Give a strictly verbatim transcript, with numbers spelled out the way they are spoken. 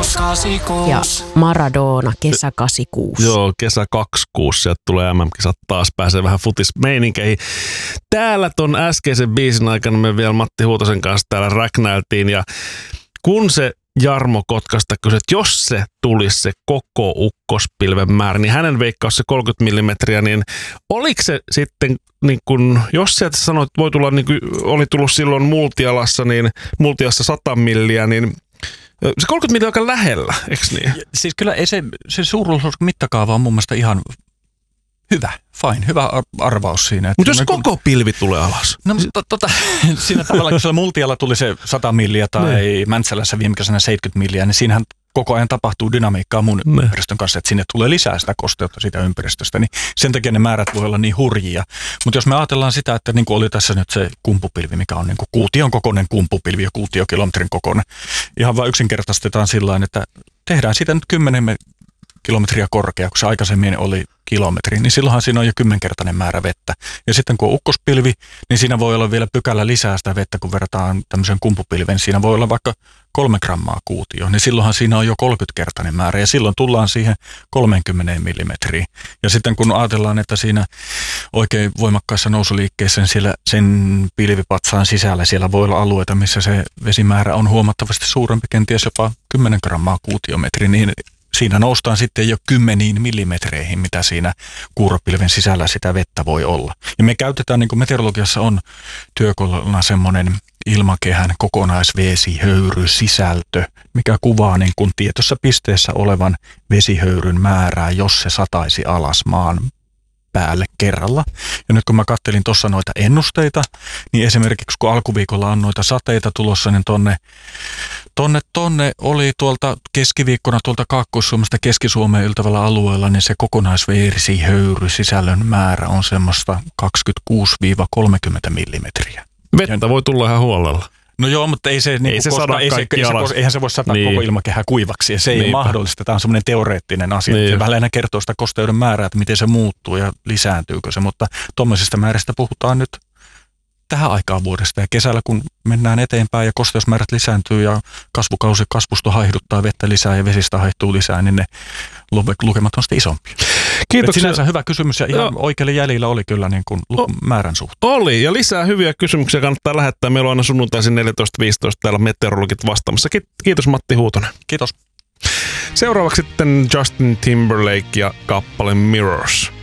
Ja Maradona, kesä kahdeksankymmentäkuusi. Joo, kesä kaksikymmentäkuusi. Sieltä tulee M M-kisat taas, pääsee vähän futismeininkeihin. Täällä ton äskeisen biisin aikana me vielä Matti Huutosen kanssa täällä räknäiltiin. Ja kun se Jarmo Kotkasta kysyi, että jos se tulisi se koko ukkospilven määrä, niin hänen veikkaus se kolmekymmentä millimetriä, niin oliko se sitten, niin kun, jos sieltä sanoit, että voi tulla, niin kuin oli tullut silloin multialassa, niin multiassa sata milliä, niin se kolmekymmentä milliä on aika lähellä, eikö niin? Ja, siis kyllä ei se, se suuruus mittakaava on mun mielestä ihan hyvä, fine, hyvä arvaus siinä. Mutta jos kun... koko pilvi tulee alas? No to, tota, siinä tavallaan, kun siellä multialla tuli se sata milliä tai ne. Mäntsälässä viime kesänä seitsemänkymmentä milliä, niin siinähän koko ajan tapahtuu dynamiikkaa mun ne. ympäristön kanssa, että sinne tulee lisää sitä kosteutta siitä ympäristöstä, niin sen takia ne määrät voi olla niin hurjia. Mutta jos me ajatellaan sitä, että niin kuin oli tässä nyt se kumpupilvi, mikä on niin kuin kuution kokoinen kumpupilvi ja kuutiokilometrin kokoinen, ihan vaan yksinkertaistetaan sillä että tehdään siitä nyt kymmenen kilometriä korkea, kun se aikaisemmin oli kilometri, niin silloinhan siinä on jo kymmenkertainen määrä vettä. Ja sitten kun on ukkospilvi, niin siinä voi olla vielä pykälä lisää sitä vettä, kun verrataan tämmöisen kumpupilven. Siinä voi olla vaikka kolme grammaa kuutio, niin silloinhan siinä on jo kolmekymmenkertainen määrä. Ja silloin tullaan siihen kolmekymmentä millimetriin. Ja sitten kun ajatellaan, että siinä oikein voimakkaissa nousuliikkeessä, niin siellä sen pilvipatsaan sisällä siellä voi olla alueita, missä se vesimäärä on huomattavasti suurempi, kenties jopa kymmenen grammaa kuutiometri, niin siinä noustaan sitten jo kymmeniin millimetreihin, mitä siinä kuuropilven sisällä sitä vettä voi olla. Ja me käytetään, niin kuin meteorologiassa on työkalulla semmoinen ilmakehän kokonaisvesihöyrysisältö, mikä kuvaa niin kuin tietyssä pisteessä olevan vesihöyryn määrää, jos se sataisi alas maan päälle kerralla. Ja nyt kun mä kattelin tuossa noita ennusteita, niin esimerkiksi kun alkuviikolla on noita sateita tulossa, niin tonne, tonne, tonne oli tuolta keskiviikkona tuolta Kaakkois-Suomesta Keski-Suomeen yltävällä alueella, niin se kokonaisvesihöyrysisällön määrä on semmoista kaksikymmentäkuusi kolmekymmentä millimetriä. Vettä voi tulla ihan huolella. No joo, mutta ei se, niin ei se koska, sada ei se, ei se, eihän se voi sataa niin. koko ilmakehää kuivaksi. Ja se ei Niinpä. ole mahdollista. Tämä on semmoinen teoreettinen asia. Niin. Se vähän aina kertoo sitä kosteuden määrää, että miten se muuttuu ja lisääntyykö se. Mutta tuommoisista määristä puhutaan nyt tähän aikaan vuodesta. Ja kesällä, kun mennään eteenpäin ja kosteusmäärät lisääntyy ja kasvukausi kasvusto haihduttaa vettä lisää ja vesistä haihtuu lisää, niin ne lukemat on sitten isompia. Kiitoksia. Sinänsä hyvä kysymys ja ihan no. oikealle jäljellä oli kyllä niin kuin määrän suhteen. Oli ja lisää hyviä kysymyksiä kannattaa lähettää. Meillä on aina sunnuntaisin neljätoista viisitoista täällä meteorologit vastaamassa. Kiitos Matti Huutonen. Kiitos. Seuraavaksi sitten Justin Timberlake ja kappale Mirrors.